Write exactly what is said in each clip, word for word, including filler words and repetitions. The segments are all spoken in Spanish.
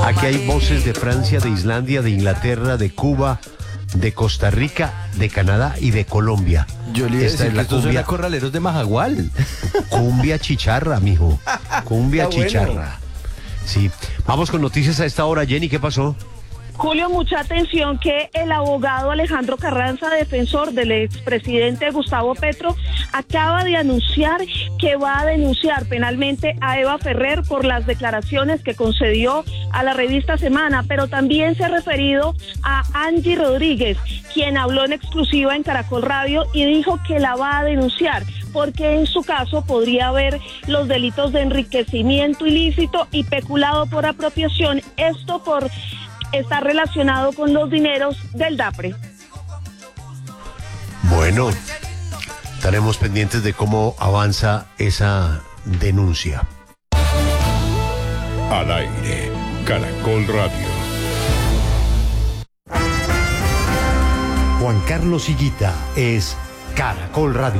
Aquí hay voces de Francia, de Islandia, de Inglaterra, de Cuba, de Costa Rica, de Canadá y de Colombia. Yo le iba a decir que estos son corraleros de Majagual. Cumbia chicharra, mijo. Cumbia chicharra. Bueno. Sí. Vamos con noticias a esta hora. Jenny, ¿qué pasó? Julio, mucha atención que el abogado Alejandro Carranza, defensor del expresidente Gustavo Petro, acaba de anunciar que va a denunciar penalmente a Eva Ferrer por las declaraciones que concedió a la revista Semana, pero también se ha referido a Angie Rodríguez, quien habló en exclusiva en Caracol Radio y dijo que la va a denunciar, porque en su caso podría haber los delitos de enriquecimiento ilícito y peculado por apropiación, esto por estar relacionado con los dineros del DAPRE. Bueno, estaremos pendientes de cómo avanza esa denuncia. Al aire, Caracol Radio. Juan Carlos Higuita es Caracol Radio.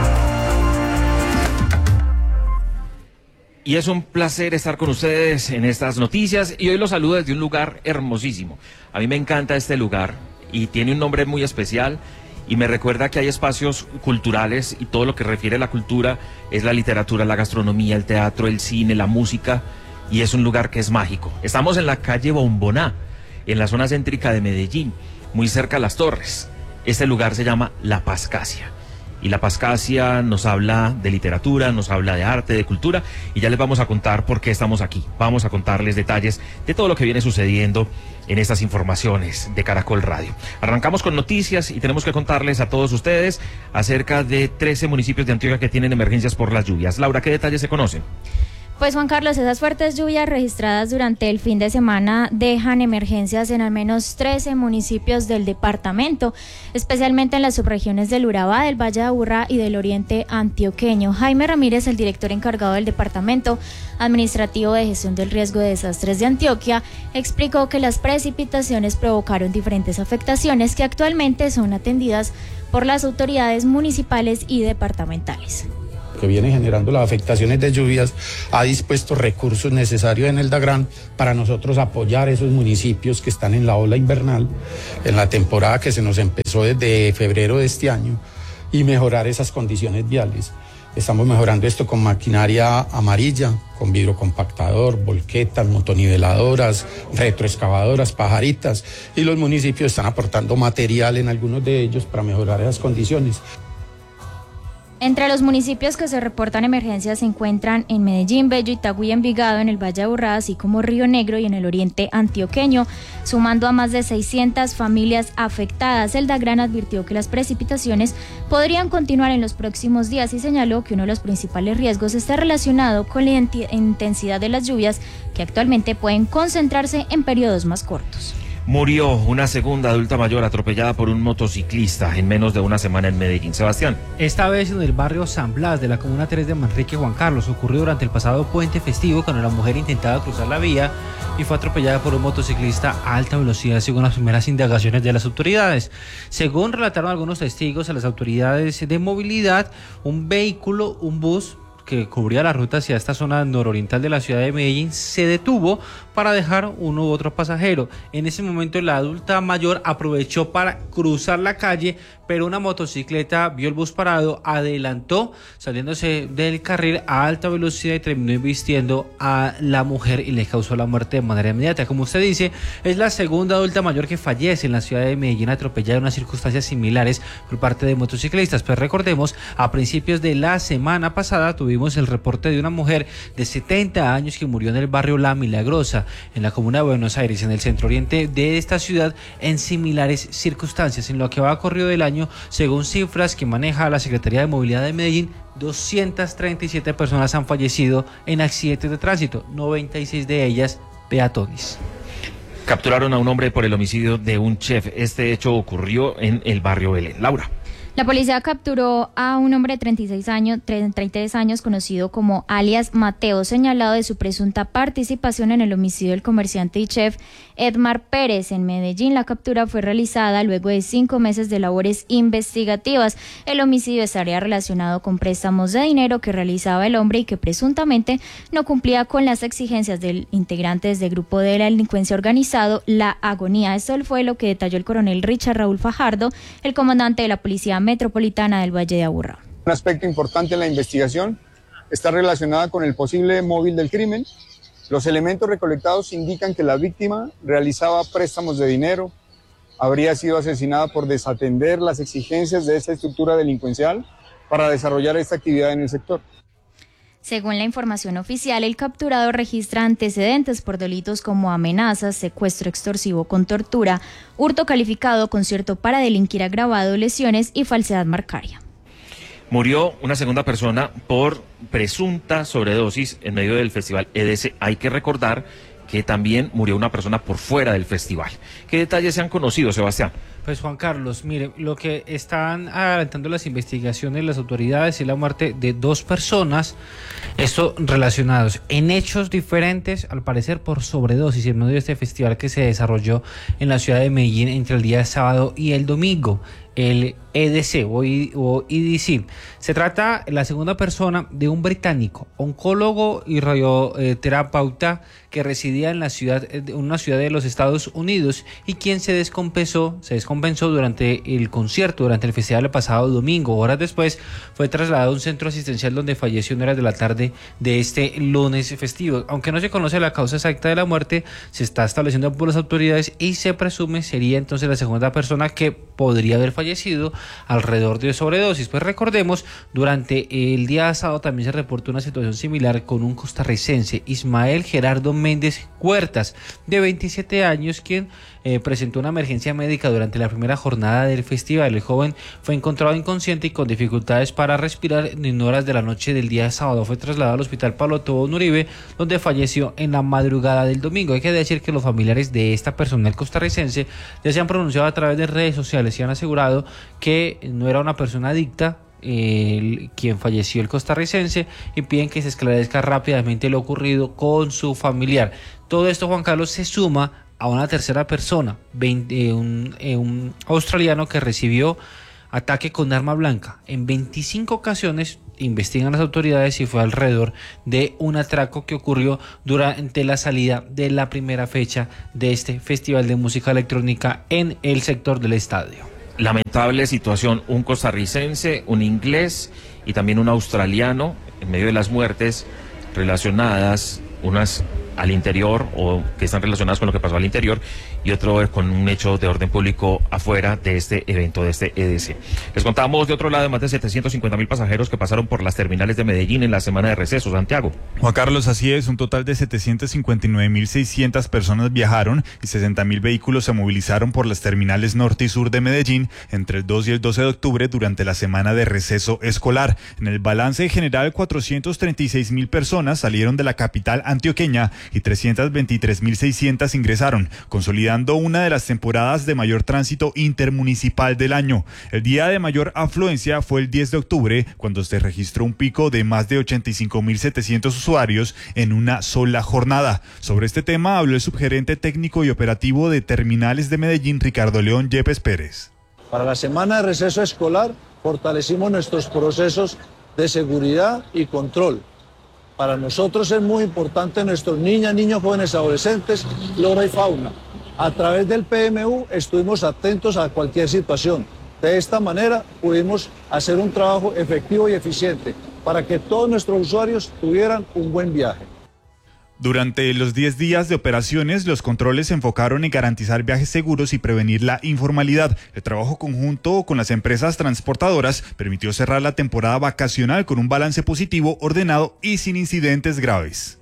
Y es un placer estar con ustedes en estas noticias y hoy los saludo desde un lugar hermosísimo. A mí me encanta este lugar y tiene un nombre muy especial y me recuerda que hay espacios culturales y todo lo que refiere a la cultura es la literatura, la gastronomía, el teatro, el cine, la música y es un lugar que es mágico. Estamos en la calle Bomboná, en la zona céntrica de Medellín, muy cerca a Las Torres. Este lugar se llama La Pascasia. Y La Pascasia nos habla de literatura, nos habla de arte, de cultura, y ya les vamos a contar por qué estamos aquí. Vamos a contarles detalles de todo lo que viene sucediendo en estas informaciones de Caracol Radio. Arrancamos con noticias y tenemos que contarles a todos ustedes acerca de trece municipios de Antioquia que tienen emergencias por las lluvias. Laura, ¿qué detalles se conocen? Pues Juan Carlos, esas fuertes lluvias registradas durante el fin de semana dejan emergencias en al menos trece municipios del departamento, especialmente en las subregiones del Urabá, del Valle de Aburrá y del Oriente Antioqueño. Jaime Ramírez, el director encargado del Departamento Administrativo de Gestión del Riesgo de Desastres de Antioquia, explicó que las precipitaciones provocaron diferentes afectaciones que actualmente son atendidas por las autoridades municipales y departamentales. Que viene generando las afectaciones de lluvias, ha dispuesto recursos necesarios en el DAGRAN para nosotros apoyar esos municipios que están en la ola invernal, en la temporada que se nos empezó desde febrero de este año, y mejorar esas condiciones viales. Estamos mejorando esto con maquinaria amarilla, con vidrocompactador, volquetas, motoniveladoras, retroexcavadoras, pajaritas, y los municipios están aportando material en algunos de ellos para mejorar esas condiciones. Entre los municipios que se reportan emergencias se encuentran en Medellín, Bello, Itagüí, Envigado, en el Valle de Aburrá, así como Río Negro y en el Oriente Antioqueño, sumando a más de seiscientas familias afectadas. El DAGRAN advirtió que las precipitaciones podrían continuar en los próximos días y señaló que uno de los principales riesgos está relacionado con la intensidad de las lluvias, que actualmente pueden concentrarse en periodos más cortos. Murió una segunda adulta mayor atropellada por un motociclista en menos de una semana en Medellín. Sebastián. Esta vez en el barrio San Blas de la comuna tres de Manrique, Juan Carlos. Ocurrió durante el pasado puente festivo cuando la mujer intentaba cruzar la vía y fue atropellada por un motociclista a alta velocidad, según las primeras indagaciones de las autoridades. Según relataron algunos testigos a las autoridades de movilidad, un vehículo, un bus que cubría la ruta hacia esta zona nororiental de la ciudad de Medellín, se detuvo para dejar uno u otro pasajero. En ese momento la adulta mayor aprovechó para cruzar la calle, pero una motocicleta vio el bus parado, adelantó, saliéndose del carril a alta velocidad y terminó embistiendo a la mujer y le causó la muerte de manera inmediata. Como usted dice, es la segunda adulta mayor que fallece en la ciudad de Medellín atropellada en unas circunstancias similares por parte de motociclistas. Pues recordemos, a principios de la semana pasada tuvimos el reporte de una mujer de setenta años que murió en el barrio La Milagrosa, en la comuna de Buenos Aires, en el centro oriente de esta ciudad, en similares circunstancias. En lo que va corrido del año, según cifras que maneja la Secretaría de Movilidad de Medellín, doscientas treinta y siete personas han fallecido en accidentes de tránsito, noventa y seis de ellas peatones. Capturaron a un hombre por el homicidio de un chef. Este hecho ocurrió en el barrio Belén. Laura. La policía capturó a un hombre de treinta y seis años, treinta y tres años, conocido como alias Mateo, señalado de su presunta participación en el homicidio del comerciante y chef Edmar Pérez en Medellín. La captura fue realizada luego de cinco meses de labores investigativas. El homicidio estaría relacionado con préstamos de dinero que realizaba el hombre y que presuntamente no cumplía con las exigencias del integrantes del grupo de la delincuencia organizado La Agonía. Esto fue lo que detalló el coronel Richard Raúl Fajardo, el comandante de la Policía Metropolitana del Valle de Aburrá. Un aspecto importante en la investigación está relacionada con el posible móvil del crimen. Los elementos recolectados indican que la víctima realizaba préstamos de dinero, habría sido asesinada por desatender las exigencias de esta estructura delincuencial para desarrollar esta actividad en el sector. Según la información oficial, el capturado registra antecedentes por delitos como amenazas, secuestro extorsivo con tortura, hurto calificado, concierto para delinquir agravado, lesiones y falsedad marcaria. Murió una segunda persona por presunta sobredosis en medio del festival E D C. Hay que recordar que también murió una persona por fuera del festival. ¿Qué detalles se han conocido, Sebastián? Pues Juan Carlos, mire, lo que están adelantando las investigaciones, las autoridades, es la muerte de dos personas, esto relacionados en hechos diferentes, al parecer por sobredosis, en medio de este festival que se desarrolló en la ciudad de Medellín entre el día sábado y el domingo, el E D C o E D C. Se trata, la segunda persona, de un británico, oncólogo y radioterapeuta que residía en la ciudad, en una ciudad de los Estados Unidos y quien se descompensó, se descompensó durante el concierto, durante el festival el pasado domingo. Horas después fue trasladado a un centro asistencial donde falleció en horas de la tarde de este lunes festivo. Aunque no se conoce la causa exacta de la muerte, se está estableciendo por las autoridades y se presume sería entonces la segunda persona que podría haber fallecido alrededor de sobredosis. Pues recordemos, durante el día sábado también se reportó una situación similar con un costarricense, Ismael Gerardo Méndez Huertas, de veintisiete años, quien eh, presentó una emergencia médica durante la primera jornada del festival. El joven fue encontrado inconsciente y con dificultades para respirar en horas de la noche del día sábado. Fue trasladado al hospital Pablo Tobón Uribe, donde falleció en la madrugada del domingo. Hay que decir que los familiares de esta persona, el costarricense, ya se han pronunciado a través de redes sociales y han asegurado que no era una persona adicta, El, quien falleció, el costarricense, y piden que se esclarezca rápidamente lo ocurrido con su familiar. Todo esto, Juan Carlos, se suma a una tercera persona, veinte, un, un australiano que recibió ataque con arma blanca en veinticinco ocasiones. Investigan las autoridades y fue alrededor de un atraco que ocurrió durante la salida de la primera fecha de este festival de música electrónica en el sector del estadio. Lamentable situación, un costarricense, un inglés y también un australiano en medio de las muertes relacionadas, unas al interior o que están relacionadas con lo que pasó al interior y otro con un hecho de orden público afuera de este evento, de este E D C. Les contamos de otro lado de más de setecientos cincuenta mil pasajeros que pasaron por las terminales de Medellín en la semana de receso. Santiago. Juan Carlos, así es, un total de setecientos cincuenta y nueve mil seiscientas personas viajaron y sesenta mil vehículos se movilizaron por las terminales norte y sur de Medellín entre el dos y el doce de octubre durante la semana de receso escolar. En el balance general, cuatrocientos treinta y seis mil personas salieron de la capital antioqueña y trescientos veintitrés mil seiscientas ingresaron, consolidando una de las temporadas de mayor tránsito intermunicipal del año. El día de mayor afluencia fue el diez de octubre, cuando se registró un pico de más de ochenta y cinco mil setecientos usuarios en una sola jornada. Sobre este tema habló el subgerente técnico y operativo de Terminales de Medellín, Ricardo León Yepes Pérez. Para la semana de receso escolar fortalecimos nuestros procesos de seguridad y control. Para nosotros es muy importante nuestros niñas, niños, jóvenes, adolescentes, flora y fauna. A través del P M U estuvimos atentos a cualquier situación. De esta manera pudimos hacer un trabajo efectivo y eficiente para que todos nuestros usuarios tuvieran un buen viaje. Durante los diez días de operaciones, los controles se enfocaron en garantizar viajes seguros y prevenir la informalidad. El trabajo conjunto con las empresas transportadoras permitió cerrar la temporada vacacional con un balance positivo, ordenado y sin incidentes graves.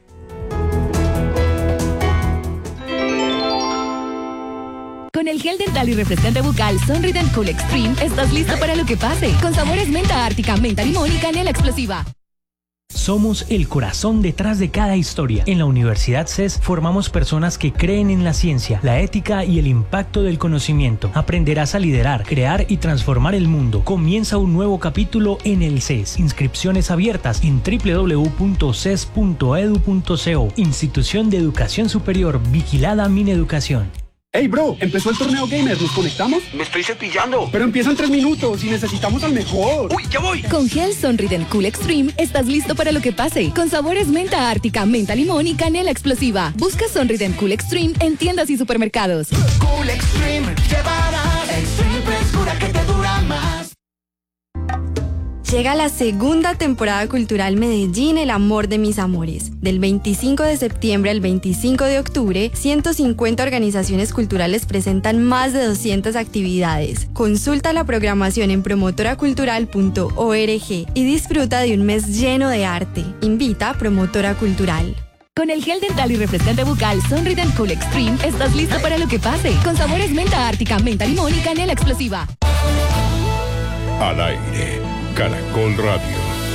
Con el gel dental y refrescante bucal Sonrident Cool Extreme estás listo para lo que pase. Con sabores menta ártica, menta limón y canela explosiva. Somos el corazón detrás de cada historia. En la Universidad C E S formamos personas que creen en la ciencia, la ética y el impacto del conocimiento. Aprenderás a liderar, crear y transformar el mundo. Comienza un nuevo capítulo en el C E S. Inscripciones abiertas en doble u doble u doble u punto c e s punto e d u punto co. Institución de Educación Superior, vigilada Mineducación. Hey bro, empezó el torneo gamer, ¿nos conectamos? Me estoy cepillando. Pero empieza en tres minutos y necesitamos al mejor. Uy, ya voy. Con Gel Sonrident Cool Extreme estás listo para lo que pase. Con sabores menta ártica, menta limón y canela explosiva. Busca Sonrident Cool Extreme en tiendas y supermercados. Cool Extreme, llevarás Extreme frescura que te dura más. Llega la segunda temporada cultural Medellín, el amor de mis amores. Del veinticinco de septiembre al veinticinco de octubre, ciento cincuenta organizaciones culturales presentan más de doscientas actividades. Consulta la programación en promotora cultural punto org y disfruta de un mes lleno de arte. Invita a Promotora Cultural. Con el gel dental y refrescante bucal Sonrident Cool Extreme estás listo para lo que pase. Con sabores menta ártica, menta limón y canela explosiva. Al aire, Caracol Radio.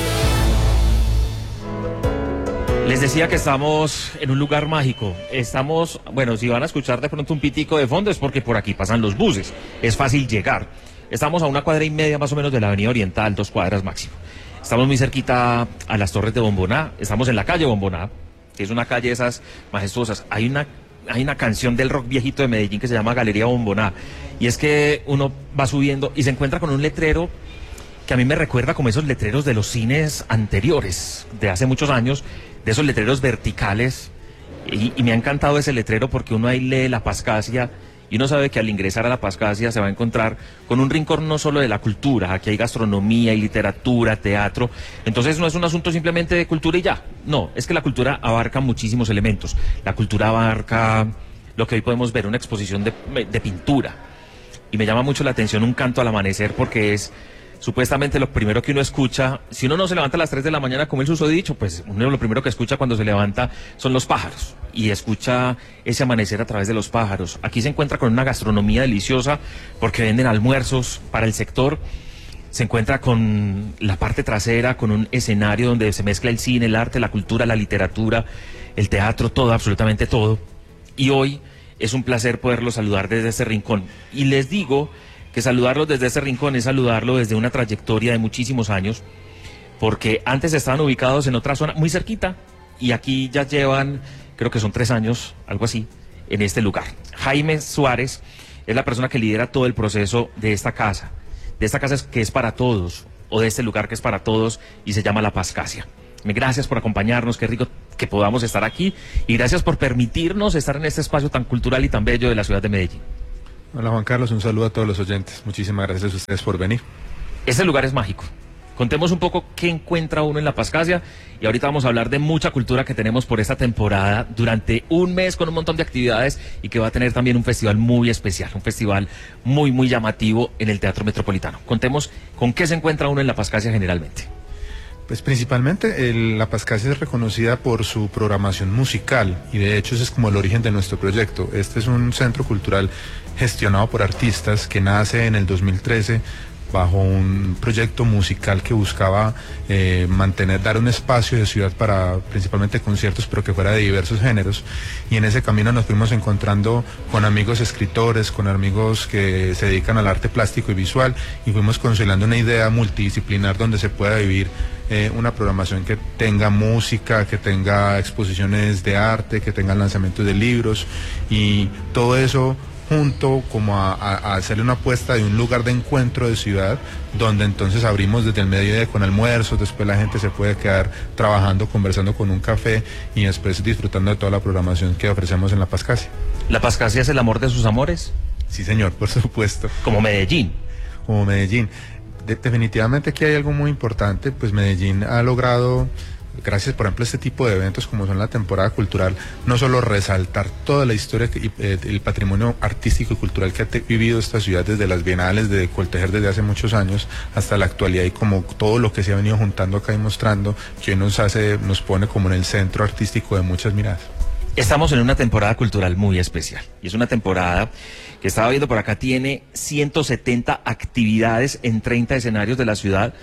Les decía que estamos en un lugar mágico. Estamos, bueno, si van a escuchar de pronto un pitico de fondo es porque por aquí pasan los buses. Es fácil llegar. Estamos a una cuadra y media más o menos de la Avenida Oriental, dos cuadras máximo. Estamos muy cerquita a las Torres de Bomboná. Estamos en la calle Bomboná, que es una calle de esas majestuosas. Hay una, hay una canción del rock viejito de Medellín que se llama Galería Bomboná. Y es que uno va subiendo y se encuentra con un letrero que a mí me recuerda como esos letreros de los cines anteriores, de hace muchos años, de esos letreros verticales, y, y me ha encantado ese letrero porque uno ahí lee La Pascasia, y uno sabe que al ingresar a La Pascasia se va a encontrar con un rincón no solo de la cultura, aquí hay gastronomía, hay literatura, teatro, entonces no es un asunto simplemente de cultura y ya, no, es que la cultura abarca muchísimos elementos, la cultura abarca lo que hoy podemos ver, una exposición de, de pintura, y me llama mucho la atención un canto al amanecer porque es supuestamente lo primero que uno escucha, si uno no se levanta a las tres de la mañana como el susodicho, pues uno lo primero que escucha cuando se levanta son los pájaros y escucha ese amanecer a través de los pájaros. Aquí se encuentra con una gastronomía deliciosa porque venden almuerzos para el sector, se encuentra con la parte trasera, con un escenario donde se mezcla el cine, el arte, la cultura, la literatura, el teatro, todo, absolutamente todo. Y hoy es un placer poderlos saludar desde este rincón. Y les digo que saludarlos desde ese rincón es saludarlo desde una trayectoria de muchísimos años, porque antes estaban ubicados en otra zona muy cerquita y aquí ya llevan, creo que son tres años, algo así, en este lugar. Jaime Suárez es la persona que lidera todo el proceso de esta casa, de esta casa que es para todos, o de este lugar que es para todos y se llama La Pascasia. Gracias por acompañarnos, qué rico que podamos estar aquí y gracias por permitirnos estar en este espacio tan cultural y tan bello de la ciudad de Medellín. Hola Juan Carlos, un saludo a todos los oyentes. Muchísimas gracias a ustedes por venir. Este lugar es mágico. Contemos un poco qué encuentra uno en La Pascasia y ahorita vamos a hablar de mucha cultura que tenemos por esta temporada durante un mes con un montón de actividades y que va a tener también un festival muy especial, un festival muy muy llamativo en el Teatro Metropolitano. Contemos con qué se encuentra uno en La Pascasia generalmente. Pues principalmente el, La Pascasia es reconocida por su programación musical y de hecho ese es como el origen de nuestro proyecto. Este es un centro cultural gestionado por artistas que nace en el dos mil trece bajo un proyecto musical que buscaba eh, mantener, dar un espacio de ciudad para principalmente conciertos, pero que fuera de diversos géneros. Y en ese camino nos fuimos encontrando con amigos escritores, con amigos que se dedican al arte plástico y visual, y fuimos conciliando una idea multidisciplinar donde se pueda vivir eh, una programación que tenga música, que tenga exposiciones de arte, que tenga lanzamientos de libros, y todo eso junto como a, a, a hacerle una apuesta de un lugar de encuentro de ciudad, donde entonces abrimos desde el mediodía con almuerzos, después la gente se puede quedar trabajando, conversando con un café y después disfrutando de toda la programación que ofrecemos en La Pascasia. ¿La Pascasia es el amor de sus amores? Sí señor, por supuesto. Como Medellín. Como Medellín. De, definitivamente aquí hay algo muy importante, pues Medellín ha logrado, gracias por ejemplo a este tipo de eventos como son la temporada cultural, no solo resaltar toda la historia y eh, el patrimonio artístico y cultural que ha vivido esta ciudad desde las bienales de Coltejer desde hace muchos años hasta la actualidad, y como todo lo que se ha venido juntando acá y mostrando, que nos hace, nos pone como en el centro artístico de muchas miradas. Estamos en una temporada cultural muy especial y es una temporada que estaba viendo por acá, tiene ciento setenta actividades en treinta escenarios de la ciudad.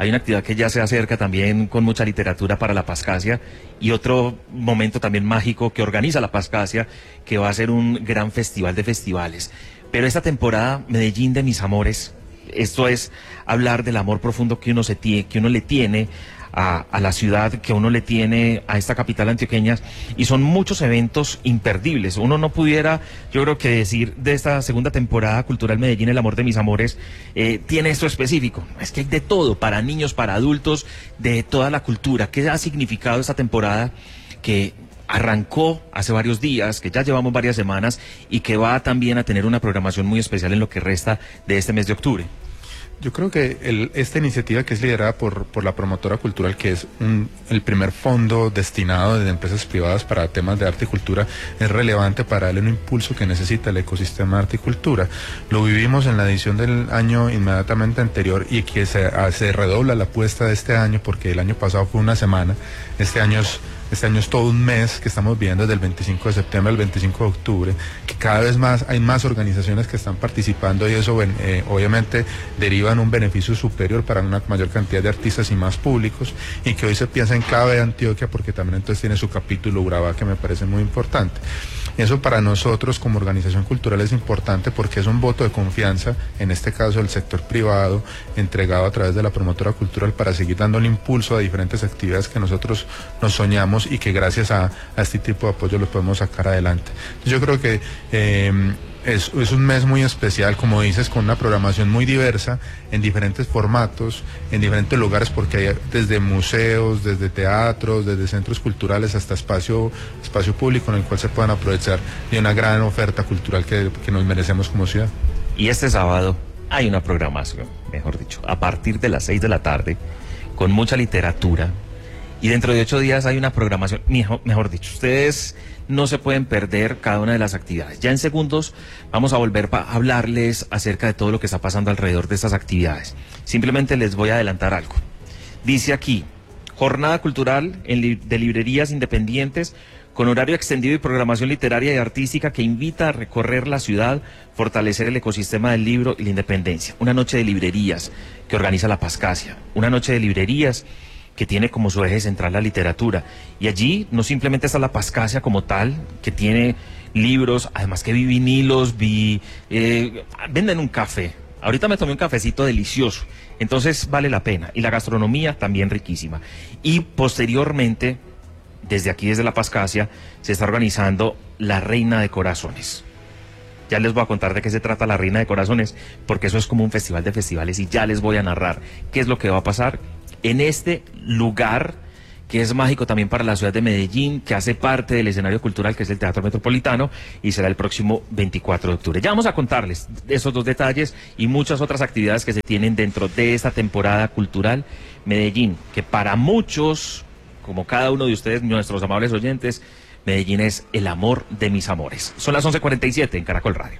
Hay una actividad que ya se acerca también con mucha literatura para la Pascasia y otro momento también mágico que organiza la Pascasia, que va a ser un gran festival de festivales. Pero esta temporada, Medellín de mis amores, esto es hablar del amor profundo que uno, se tiene, que uno le tiene a, a la ciudad, que uno le tiene a esta capital antioqueña, y son muchos eventos imperdibles. Uno no pudiera, yo creo que decir de esta segunda temporada cultural Medellín, el amor de mis amores, eh, tiene esto específico. Es que hay de todo, para niños, para adultos, de toda la cultura. ¿Qué ha significado esta temporada que arrancó hace varios días, que ya llevamos varias semanas y que va también a tener una programación muy especial en lo que resta de este mes de octubre? Yo creo que el, esta iniciativa, que es liderada por, por la promotora cultural, que es un, el primer fondo destinado de empresas privadas para temas de arte y cultura, es relevante para darle un impulso que necesita el ecosistema de arte y cultura. Lo vivimos en la edición del año inmediatamente anterior, y que se, se redobla la apuesta de este año, porque el año pasado fue una semana, este año es... Este año es todo un mes que estamos viviendo, desde el veinticinco de septiembre al veinticinco de octubre, que cada vez más hay más organizaciones que están participando, y eso eh, obviamente deriva en un beneficio superior para una mayor cantidad de artistas y más públicos, y que hoy se piensa en clave de Antioquia, porque también entonces tiene su capítulo Urabá, que me parece muy importante. Y eso para nosotros como organización cultural es importante, porque es un voto de confianza, en este caso del sector privado, entregado a través de la promotora cultural, para seguir dándole impulso a diferentes actividades que nosotros nos soñamos, y que gracias a, a este tipo de apoyo los podemos sacar adelante. Yo creo que eh, es, es un mes muy especial, como dices, con una programación muy diversa, en diferentes formatos, en diferentes lugares, porque hay desde museos, desde teatros, desde centros culturales, hasta espacio, espacio público en el cual se puedan aprovechar de una gran oferta cultural que, que nos merecemos como ciudad. Y este sábado hay una programación, mejor dicho, a partir de las seis de la tarde, con mucha literatura. Y dentro de ocho días hay una programación, mejor, mejor dicho, ustedes no se pueden perder cada una de las actividades. Ya en segundos vamos a volver a hablarles acerca de todo lo que está pasando alrededor de estas actividades. Simplemente les voy a adelantar algo. Dice aquí, jornada cultural en li- de librerías independientes con horario extendido y programación literaria y artística que invita a recorrer la ciudad, fortalecer el ecosistema del libro y la independencia. Una noche de librerías que organiza la Pascasia, una noche de librerías que tiene como su eje central la literatura. Y allí no simplemente está la Pascasia como tal, que tiene libros, además que vi vinilos, vi... Eh, venden un café. Ahorita me tomé un cafecito delicioso, entonces vale la pena. Y la gastronomía también riquísima. Y posteriormente, desde aquí, desde la Pascasia, se está organizando la Reina de Corazones. Ya les voy a contar de qué se trata la Reina de Corazones, porque eso es como un festival de festivales, y ya les voy a narrar qué es lo que va a pasar en este lugar que es mágico también para la ciudad de Medellín, que hace parte del escenario cultural, que es el Teatro Metropolitano, y será el próximo veinticuatro de octubre. Ya vamos a contarles esos dos detalles y muchas otras actividades que se tienen dentro de esta temporada cultural Medellín, que para muchos, como cada uno de ustedes, nuestros amables oyentes, Medellín es el amor de mis amores. Son las once cuarenta y siete en Caracol Radio.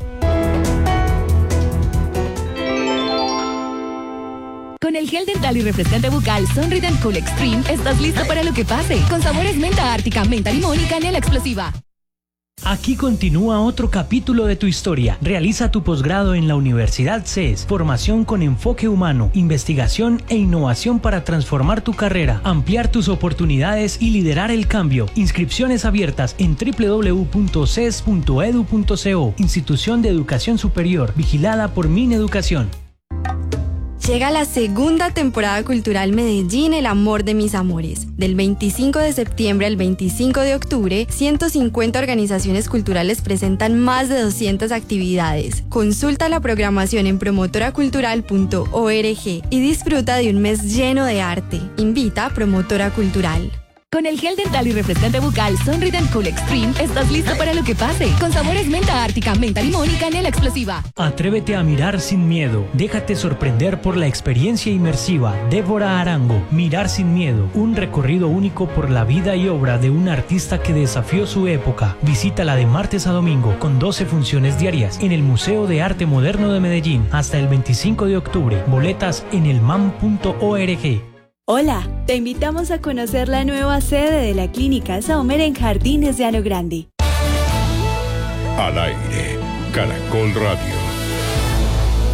Con el gel dental y refrescante bucal Sonrident Cool Extreme estás listo para lo que pase. Con sabores menta ártica, menta limón y canela explosiva. Aquí continúa otro capítulo de tu historia. Realiza tu posgrado en la Universidad C E S. Formación con enfoque humano, investigación e innovación para transformar tu carrera, ampliar tus oportunidades y liderar el cambio. Inscripciones abiertas en doble u doble u doble u punto c e s punto e d u punto co. Institución de Educación Superior, vigilada por Mineducación. Llega la segunda temporada cultural Medellín, el amor de mis amores. Del veinticinco de septiembre al veinticinco de octubre, ciento cincuenta organizaciones culturales presentan más de doscientas actividades. Consulta la programación en promotora cultural punto org y disfruta de un mes lleno de arte. Invita a Promotora Cultural. Con el gel dental y refrescante bucal Sonrident Cool Extreme estás listo para lo que pase. Con sabores menta ártica, menta limón y canela explosiva. Atrévete a mirar sin miedo. Déjate sorprender por la experiencia inmersiva. Débora Arango, Mirar sin miedo. Un recorrido único por la vida y obra de un artista que desafió su época. Visítala de martes a domingo con doce funciones diarias en el Museo de Arte Moderno de Medellín hasta el veinticinco de octubre. Boletas en el m a m punto org. Hola, te invitamos a conocer la nueva sede de la Clínica Saumer en Jardines de Llano Grande. Al aire, Caracol Radio.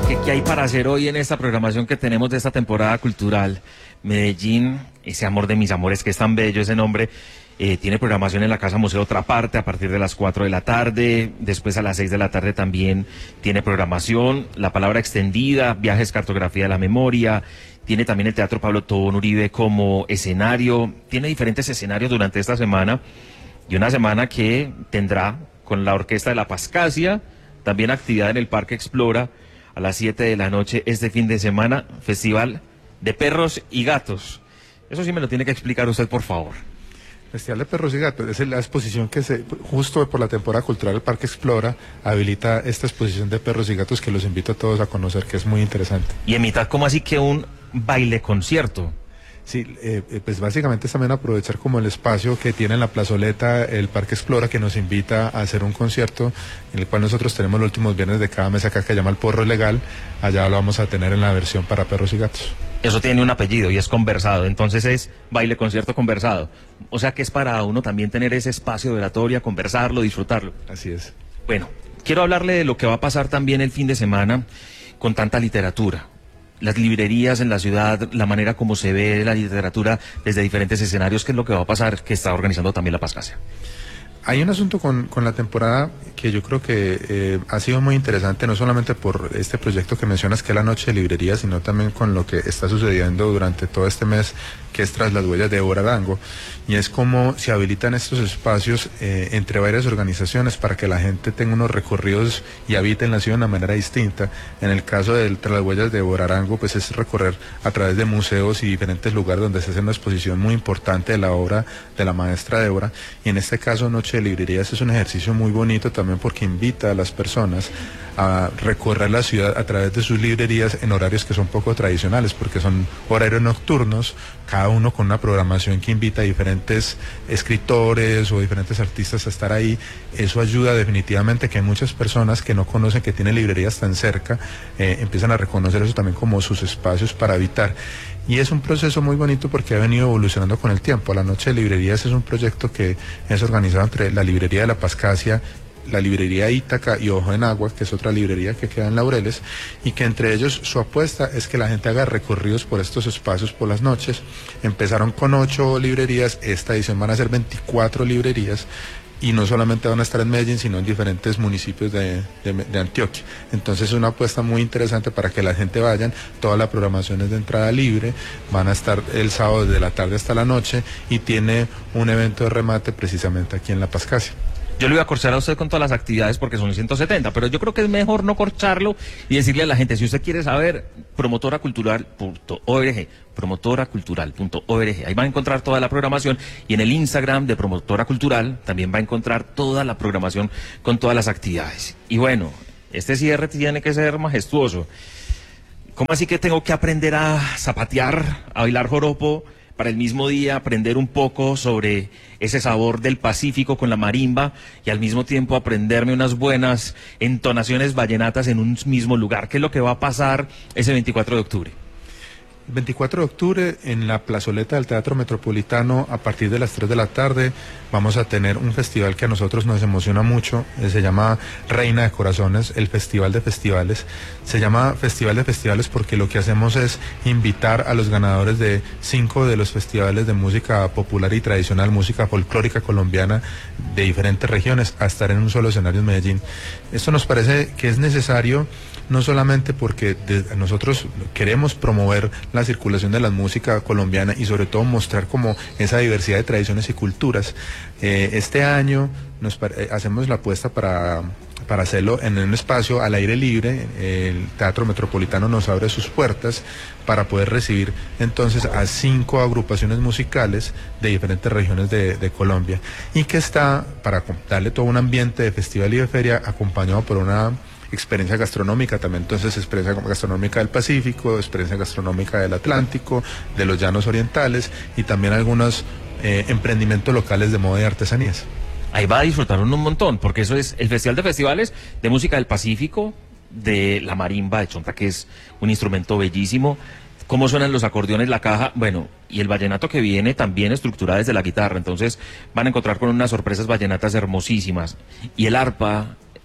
¿Qué, ¿Qué hay para hacer hoy en esta programación que tenemos de esta temporada cultural? Medellín, ese amor de mis amores, que es tan bello ese nombre, eh, tiene programación en la Casa Museo Otra Parte a partir de las cuatro de la tarde, después a las seis de la tarde también tiene programación, La Palabra Extendida, Viajes, Cartografía de la Memoria, tiene también el Teatro Pablo Tobón Uribe como escenario, tiene diferentes escenarios durante esta semana, y una semana que tendrá con la Orquesta de la Pascasia, también actividad en el Parque Explora, a las siete de la noche este fin de semana, Festival de Perros y Gatos. Eso sí me lo tiene que explicar usted, por favor. Festival de Perros y Gatos es la exposición que se, justo por la temporada cultural del Parque Explora, habilita esta exposición de perros y gatos que los invito a todos a conocer, que es muy interesante. Y en mitad, ¿cómo así que un baile concierto? Sí, eh, pues básicamente es también aprovechar como el espacio que tiene en la plazoleta el Parque Explora, que nos invita a hacer un concierto en el cual nosotros tenemos los últimos viernes de cada mes acá, que se llama El Porro Legal. Allá lo vamos a tener en la versión para perros y gatos. Eso tiene un apellido y es conversado, entonces es baile, concierto, conversado. O sea que es para uno también tener ese espacio de oratoria, conversarlo, disfrutarlo. Así es. Bueno, quiero hablarle de lo que va a pasar también el fin de semana con tanta literatura. Las librerías en la ciudad, la manera como se ve la literatura desde diferentes escenarios, ¿qué es lo que va a pasar? Que está organizando también la Pascasia. Hay un asunto con, con la temporada que yo creo que eh, ha sido muy interesante, no solamente por este proyecto que mencionas, que es la Noche de Librería, sino también con lo que está sucediendo durante todo este mes, que es Tras las Huellas de Débora Arango, y es cómo se habilitan estos espacios eh, entre varias organizaciones para que la gente tenga unos recorridos y habite en la ciudad de una manera distinta. En el caso del Tras las Huellas de Débora Arango, pues es recorrer a través de museos y diferentes lugares donde se hace una exposición muy importante de la obra de la maestra Débora, y en este caso Noche de Librerías es un ejercicio muy bonito también porque invita a las personas a recorrer la ciudad a través de sus librerías en horarios que son poco tradicionales, porque son horarios nocturnos, cada uno con una programación que invita a diferentes escritores o diferentes artistas a estar ahí. Eso ayuda definitivamente que muchas personas que no conocen que tienen librerías tan cerca eh, empiezan a reconocer eso también como sus espacios para habitar. Y es un proceso muy bonito porque ha venido evolucionando con el tiempo. La Noche de Librerías es un proyecto que es organizado entre la Librería de la Pascasia, la librería Ítaca y Ojo en Agua, que es otra librería que queda en Laureles, y que entre ellos su apuesta es que la gente haga recorridos por estos espacios por las noches. Empezaron con ocho librerías, esta edición van a ser veinticuatro librerías, y no solamente van a estar en Medellín, sino en diferentes municipios de, de, de Antioquia. Entonces es una apuesta muy interesante para que la gente vayan. Toda la programación es de entrada libre, van a estar el sábado desde la tarde hasta la noche, y tiene un evento de remate precisamente aquí en La Pascasia. Yo le iba a corchar a usted con todas las actividades porque son ciento setenta, pero yo creo que es mejor no corcharlo y decirle a la gente, si usted quiere saber, promotora cultural punto org, promotora cultural punto org, ahí va a encontrar toda la programación, y en el Instagram de Promotora Cultural también va a encontrar toda la programación con todas las actividades. Y bueno, este cierre tiene que ser majestuoso. ¿Cómo así que tengo que aprender a zapatear, a bailar joropo, para el mismo día aprender un poco sobre ese sabor del Pacífico con la marimba y al mismo tiempo aprenderme unas buenas entonaciones vallenatas en un mismo lugar? ¿Qué es lo que va a pasar ese veinticuatro de octubre? El veinticuatro de octubre en la plazoleta del Teatro Metropolitano a partir de las tres de la tarde vamos a tener un festival que a nosotros nos emociona mucho, eh, se llama Reina de Corazones, el Festival de Festivales. Se llama Festival de Festivales porque lo que hacemos es invitar a los ganadores de cinco de los festivales de música popular y tradicional, música folclórica colombiana de diferentes regiones, a estar en un solo escenario en Medellín. Esto nos parece que es necesario, no solamente porque de, nosotros queremos promover la circulación de la música colombiana y sobre todo mostrar como esa diversidad de tradiciones y culturas. Eh, este año nos eh, hacemos la apuesta para, para hacerlo en un espacio al aire libre. El Teatro Metropolitano nos abre sus puertas para poder recibir entonces a cinco agrupaciones musicales de diferentes regiones de, de Colombia, y que está para darle todo un ambiente de festival y de feria acompañado por una experiencia gastronómica también, entonces experiencia gastronómica del Pacífico, experiencia gastronómica del Atlántico, de los llanos orientales, y también algunos eh, emprendimientos locales de moda y artesanías. Ahí va a disfrutar un montón, porque eso es el Festival de Festivales de Música del Pacífico, de la marimba de Chonta, que es un instrumento bellísimo, cómo suenan los acordeones, la caja, bueno, y el vallenato que viene también estructurado desde la guitarra, entonces van a encontrar con unas sorpresas vallenatas hermosísimas, y el arpa,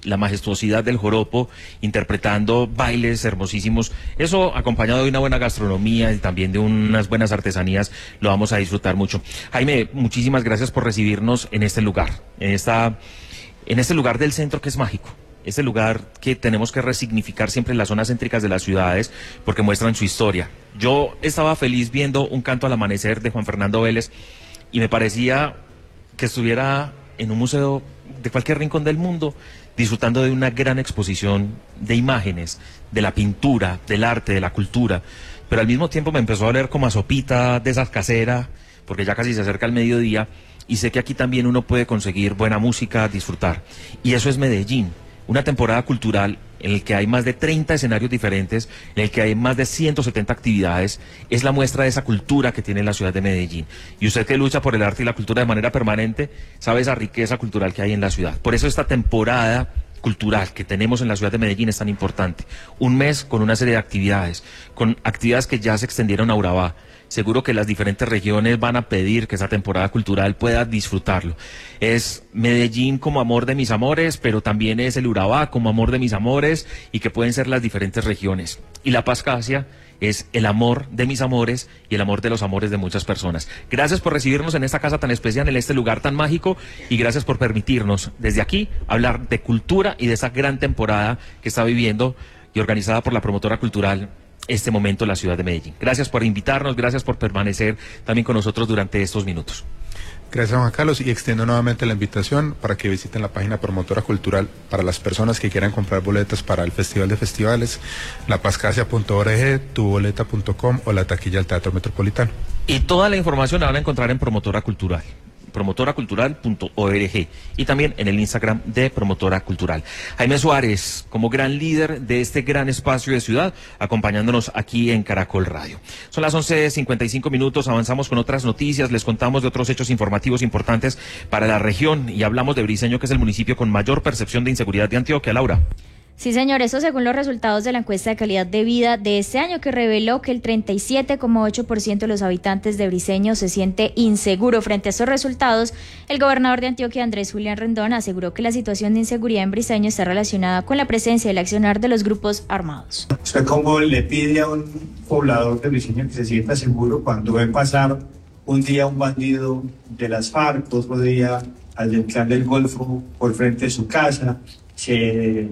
la majestuosidad del joropo, interpretando bailes hermosísimos. Eso acompañado de una buena gastronomía y también de unas buenas artesanías, lo vamos a disfrutar mucho. Jaime, muchísimas gracias por recibirnos en este lugar, en esta, en este lugar del centro que es mágico. Este lugar que tenemos que resignificar siempre en las zonas céntricas de las ciudades porque muestran su historia. Yo estaba feliz viendo Un canto al amanecer de Juan Fernando Vélez y me parecía que estuviera en un museo de cualquier rincón del mundo disfrutando de una gran exposición de imágenes, de la pintura, del arte, de la cultura, pero al mismo tiempo me empezó a oler como a sopita de esas caseras, porque ya casi se acerca el mediodía y sé que aquí también uno puede conseguir buena música, disfrutar, y eso es Medellín. Una temporada cultural en el que hay más de treinta escenarios diferentes, en el que hay más de ciento setenta actividades, es la muestra de esa cultura que tiene la ciudad de Medellín. Y usted que lucha por el arte y la cultura de manera permanente, sabe esa riqueza cultural que hay en la ciudad. Por eso esta temporada cultural que tenemos en la ciudad de Medellín es tan importante. Un mes con una serie de actividades, con actividades que ya se extendieron a Urabá. Seguro que las diferentes regiones van a pedir que esa temporada cultural pueda disfrutarlo. Es Medellín como amor de mis amores, pero también es el Urabá como amor de mis amores y que pueden ser las diferentes regiones. Y la Pascasia es el amor de mis amores y el amor de los amores de muchas personas. Gracias por recibirnos en esta casa tan especial, en este lugar tan mágico, y gracias por permitirnos desde aquí hablar de cultura y de esa gran temporada que está viviendo y organizada por la promotora cultural este momento en la ciudad de Medellín. Gracias por invitarnos, gracias por permanecer también con nosotros durante estos minutos. Gracias, Juan Carlos, y extiendo nuevamente la invitación para que visiten la página promotora cultural para las personas que quieran comprar boletas para el Festival de Festivales, la pascasia punto org, tu boleta punto com o la taquilla del Teatro Metropolitano. Y toda la información la van a encontrar en Promotora Cultural. promotora cultural punto org y también en el Instagram de Promotora Cultural. Jaime Suárez, como gran líder de este gran espacio de ciudad, acompañándonos aquí en Caracol Radio. Son las once cincuenta y cinco minutos, avanzamos con otras noticias, les contamos de otros hechos informativos importantes para la región y hablamos de Briceño, que es el municipio con mayor percepción de inseguridad de Antioquia. Laura. Sí, señor, eso según los resultados de la encuesta de calidad de vida de este año, que reveló que el treinta y siete coma ocho por ciento de los habitantes de Briceño se siente inseguro. Frente a estos resultados, el gobernador de Antioquia, Andrés Julián Rendón, aseguró que la situación de inseguridad en Briceño está relacionada con la presencia y el accionar de los grupos armados. ¿Usted cómo le pide a un poblador de Briceño que se sienta seguro cuando ve pasar un día un bandido de las FARC, otro día al del Clan del Golfo por frente de su casa, se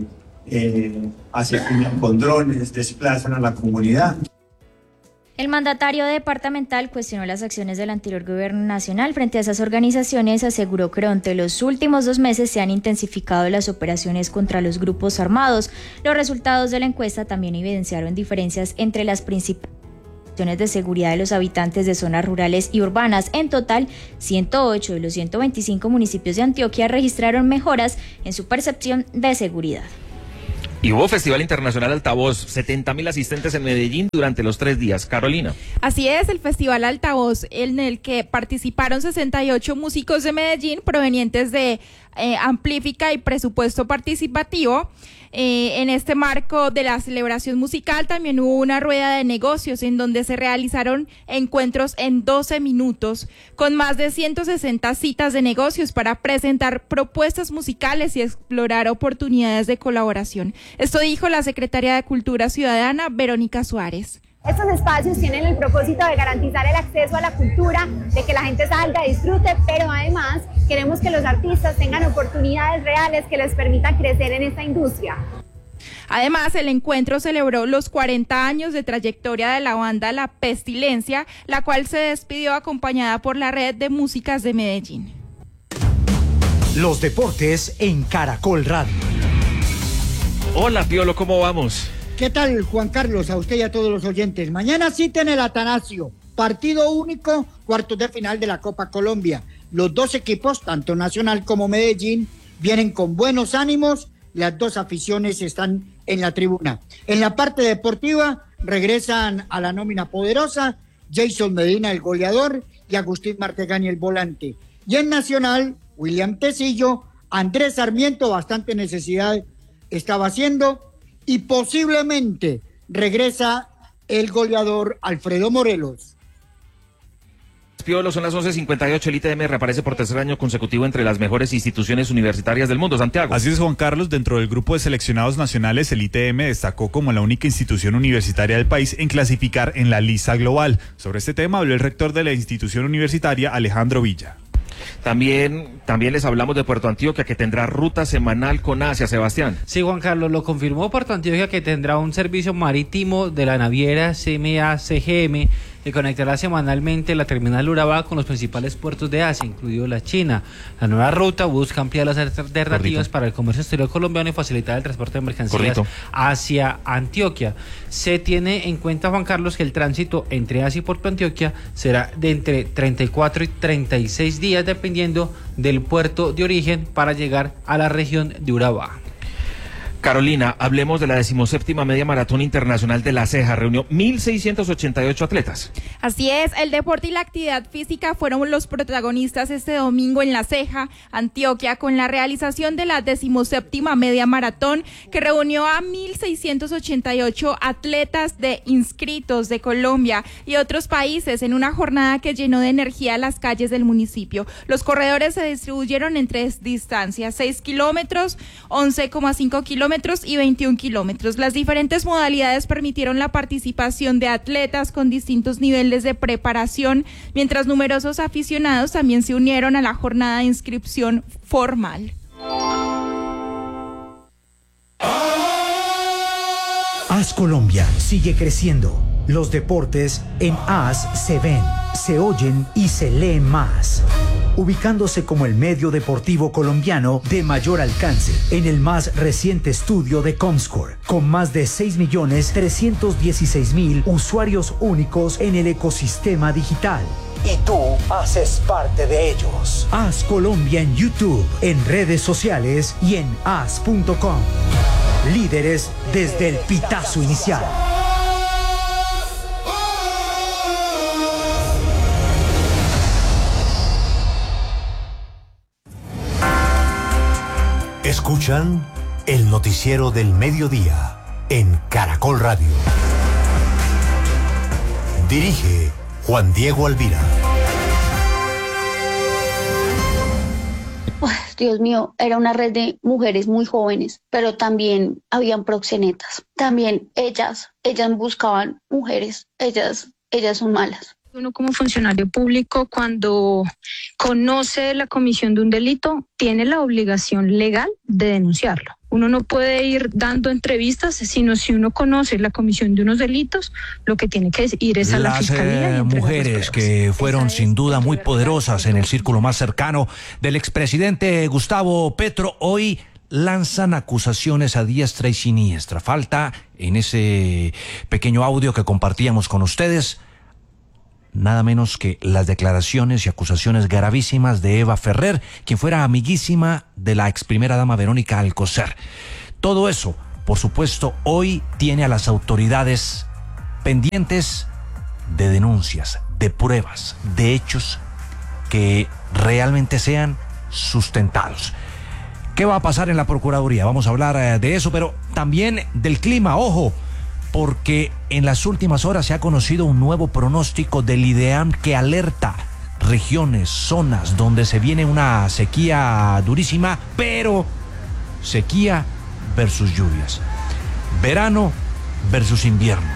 Eh, asesinan con drones, desplazan a la comunidad? El mandatario departamental cuestionó las acciones del anterior gobierno nacional. Frente a esas organizaciones, aseguró que durante los últimos dos meses se han intensificado las operaciones contra los grupos armados. Los resultados de la encuesta también evidenciaron diferencias entre las principales de seguridad de los habitantes de zonas rurales y urbanas. En total, ciento ocho de los ciento veinticinco municipios de Antioquia registraron mejoras en su percepción de seguridad. Y hubo Festival Internacional Altavoz, setenta mil asistentes en Medellín durante los tres días. Carolina. Así es, el Festival Altavoz, en el que participaron sesenta y ocho músicos de Medellín provenientes de eh, Amplífica y Presupuesto Participativo. Eh, en este marco de la celebración musical también hubo una rueda de negocios en donde se realizaron encuentros en doce minutos con más de ciento sesenta citas de negocios para presentar propuestas musicales y explorar oportunidades de colaboración. Esto dijo la secretaria de Cultura Ciudadana, Verónica Suárez. Estos espacios tienen el propósito de garantizar el acceso a la cultura, de que la gente salga, disfrute, pero además queremos que los artistas tengan oportunidades reales que les permitan crecer en esta industria. Además, el encuentro celebró los cuarenta años de trayectoria de la banda La Pestilencia, la cual se despidió acompañada por la Red de Músicas de Medellín. Los deportes en Caracol Radio. Hola, Piolo, ¿cómo vamos? ¿Qué tal, Juan Carlos? A usted y a todos los oyentes. Mañana cita en el Atanasio, partido único, cuartos de final de la Copa Colombia. Los dos equipos, tanto Nacional como Medellín, vienen con buenos ánimos. Las dos aficiones están en la tribuna. En la parte deportiva, regresan a la nómina poderosa Jason Medina, el goleador, y Agustín Martegani, el volante. Y en Nacional, William Tecillo, Andrés Sarmiento, bastante necesidad estaba haciendo, y posiblemente regresa el goleador Alfredo Morelos. Piolo, son las once cincuenta y ocho, el I T M reaparece por tercer año consecutivo entre las mejores instituciones universitarias del mundo. Santiago. Así es, Juan Carlos, dentro del grupo de seleccionados nacionales, el I T M destacó como la única institución universitaria del país en clasificar en la lista global. Sobre este tema habló el rector de la institución universitaria, Alejandro Villa. También, también les hablamos de Puerto Antioquia, que tendrá ruta semanal con Asia, Sebastián. Sí, Juan Carlos, lo confirmó Puerto Antioquia, que tendrá un servicio marítimo de la naviera C M A C G M que conectará semanalmente la terminal Urabá con los principales puertos de Asia, incluido la China. La nueva ruta busca ampliar las alternativas Corrito. para el comercio exterior colombiano y facilitar el transporte de mercancías Corrito. hacia Antioquia. Se tiene en cuenta, Juan Carlos, que el tránsito entre Asia y Puerto Antioquia será de entre treinta y cuatro y treinta y seis días, dependiendo del puerto de origen, para llegar a la región de Urabá. Carolina, hablemos de la decimoséptima Media Maratón Internacional de La Ceja. Reunió mil seiscientos ochenta y ocho atletas. Así es, el deporte y la actividad física fueron los protagonistas este domingo en La Ceja, Antioquia, con la realización de la decimoséptima Media Maratón, que reunió a mil seiscientos ochenta y ocho atletas de inscritos de Colombia y otros países en una jornada que llenó de energía las calles del municipio. Los corredores se distribuyeron en tres distancias: seis kilómetros, once coma cinco kilómetros y veintiún kilómetros. Las diferentes modalidades permitieron la participación de atletas con distintos niveles de preparación, mientras numerosos aficionados también se unieron a la jornada de inscripción formal. AS Colombia sigue creciendo. Los deportes en AS se ven, se oyen y se leen más, ubicándose como el medio deportivo colombiano de mayor alcance en el más reciente estudio de Comscore, con más de seis millones trescientos dieciséis mil usuarios únicos en el ecosistema digital. Y tú haces parte de ellos. AS Colombia en YouTube, en redes sociales y en as punto com. Líderes desde el pitazo inicial. Escuchan el noticiero del mediodía en Caracol Radio. Dirige Juan Diego Alvira. Oh, Dios mío, era una red de mujeres muy jóvenes, pero también habían proxenetas. También ellas, ellas buscaban mujeres, ellas, ellas son malas. Uno como funcionario público, cuando conoce la comisión de un delito, tiene la obligación legal de denunciarlo. Uno no puede ir dando entrevistas, sino si uno conoce la comisión de unos delitos, lo que tiene que ir es a la fiscalía. Las mujeres que fueron sin duda muy poderosas en el círculo más cercano del expresidente Gustavo Petro, hoy lanzan acusaciones a diestra y siniestra. Falta en ese pequeño audio que compartíamos con ustedes nada menos que las declaraciones y acusaciones gravísimas de Eva Ferrer, quien fuera amiguísima de la ex primera dama Verónica Alcocer. Todo eso, por supuesto, hoy tiene a las autoridades pendientes de denuncias, de pruebas, de hechos que realmente sean sustentados. ¿Qué va a pasar en la Procuraduría? Vamos a hablar de eso, pero también del clima. Ojo, porque en las últimas horas se ha conocido un nuevo pronóstico del IDEAM que alerta regiones, zonas donde se viene una sequía durísima, pero sequía versus lluvias, verano versus invierno,